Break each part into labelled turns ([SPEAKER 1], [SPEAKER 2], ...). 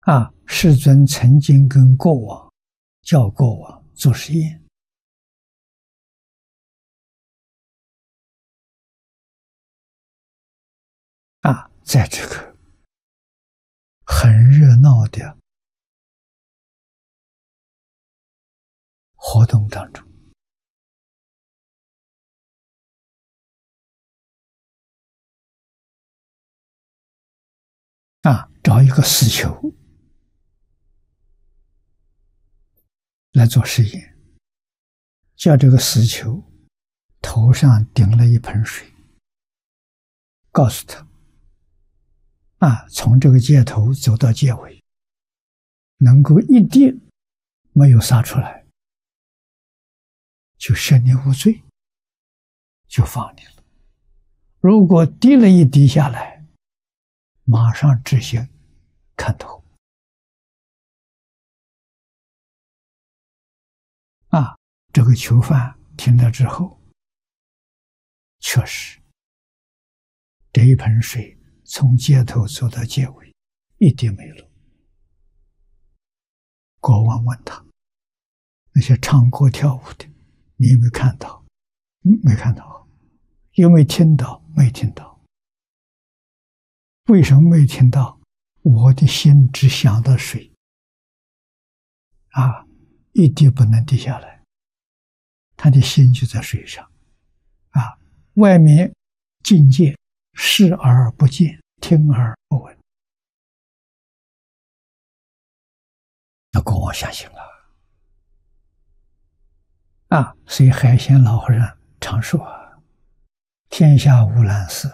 [SPEAKER 1] 世尊曾经跟国王叫国王做实验。在这个很热闹的活动当中，找一个死囚来做实验，叫这个死囚头上顶了一盆水，告诉他从这个界头走到界尾，能够一滴没有洒出来，就赦你无罪，就放你了。如果滴了一滴下来，马上执行砍头。这个囚犯听了之后，确实这一盆水从街头走到街尾，一滴没了。国王问他，那些唱歌跳舞的，你有没有看到？没看到。有没有听到？没听到。为什么没听到？我的心只想到水，一滴不能滴下来，他的心就在水上。外面境界视而不见，听而不闻。那国王相信了。所以海鲜老和尚常说天下无难事，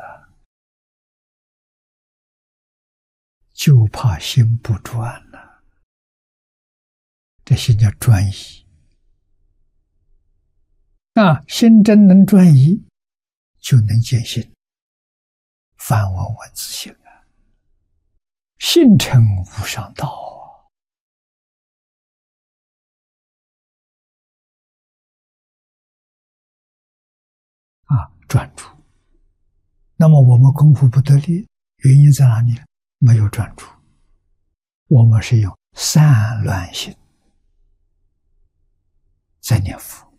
[SPEAKER 1] 就怕心不专了。这心叫专一。心真能专一，就能见性。梵文文字性性成无上道专注。那么我们功夫不得力，原因在哪里？没有专注。我们是用散乱心在念佛。